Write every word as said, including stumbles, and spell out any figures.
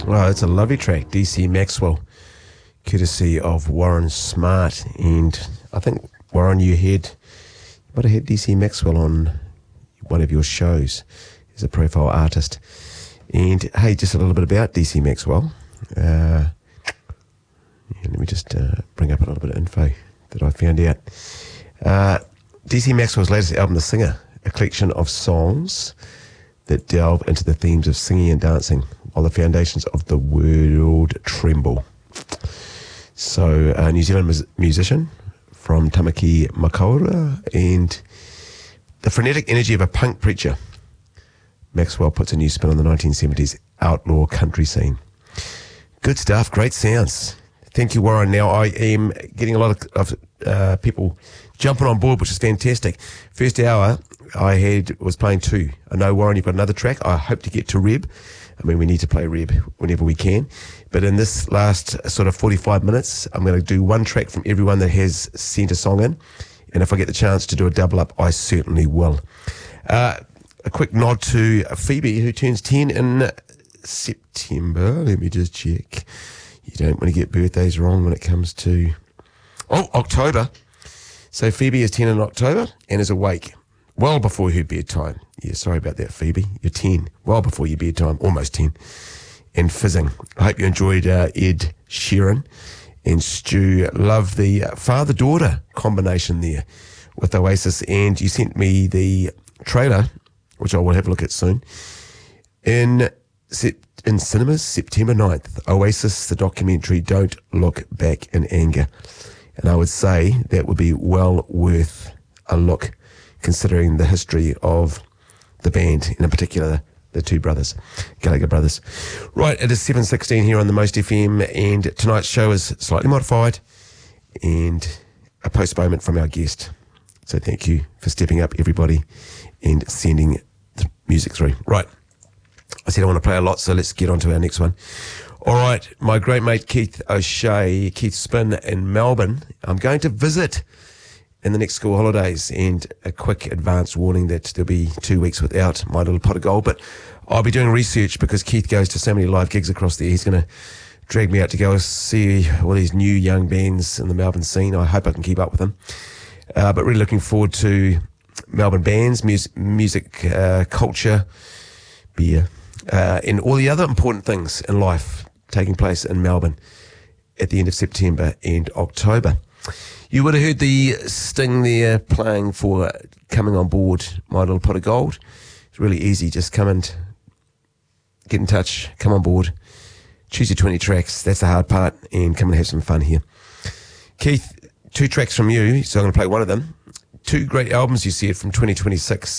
Well, it's a lovely track, D C Maxwell, courtesy of Warren Smart. And I think, Warren, you had, you might have had D C Maxwell on one of your shows as a profile artist. And hey, just a little bit about D C Maxwell. Uh, yeah, let me just uh, bring up a little bit of info that I found out. Uh, D C Maxwell's latest album, The Singer, a collection of songs that delve into the themes of singing and dancing while the foundations of the world tremble. So, a New Zealand mus- musician from Tamaki Makaurau, and the frenetic energy of a punk preacher, Maxwell puts a new spin on the nineteen seventies outlaw country scene. Good stuff, great sounds. Thank you, Warren. Now, I am getting a lot of, of uh, people jumping on board, which is fantastic. First hour, I had was playing two. I know, Warren, you've got another track. I hope to get to Reb. I mean, we need to play Reb whenever we can. But in this last sort of forty-five minutes, I'm going to do one track from everyone that has sent a song in. And if I get the chance to do a double up, I certainly will. Uh, a quick nod to Phoebe, who turns ten in September. Let me just check. You don't want to get birthdays wrong when it comes to... Oh, October. So Phoebe is ten in October and is awake well before her bedtime. Yeah, sorry about that, Phoebe. You're ten, well before your bedtime, almost ten, and fizzing. I hope you enjoyed uh, Ed Sheeran and Stu. Love the uh, father-daughter combination there with Oasis, and you sent me the trailer, which I will have a look at soon, in in cinemas, September ninth. Oasis, the documentary, Don't Look Back in Anger. And I would say that would be well worth a look, considering the history of the band, and in particular, the two brothers, Gallagher brothers. Right, it is seven sixteen here on the Most F M, and tonight's show is slightly modified and a postponement from our guest. So thank you for stepping up, everybody, and sending the music through. Right, I said I want to play a lot, so let's get on to our next one. All right, my great mate Keith O'Shea, Keith Spin in Melbourne. I'm going to visit in the next school holidays, and a quick advance warning that there'll be two weeks without My Little Pot of Gold, but I'll be doing research because Keith goes to so many live gigs across there. He's going to drag me out to go see all these new young bands in the Melbourne scene. I hope I can keep up with them. Uh, but really looking forward to Melbourne bands, music, music uh, culture, beer, uh, and all the other important things in life taking place in Melbourne at the end of September and October. You would have heard the Sting there playing for coming on board My Little Pot of Gold. It's really easy. Just come and get in touch, come on board, choose your twenty tracks. That's the hard part, and come and have some fun here. Keith, two tracks from you, so I'm going to play one of them. Two great albums you said from twenty twenty-six.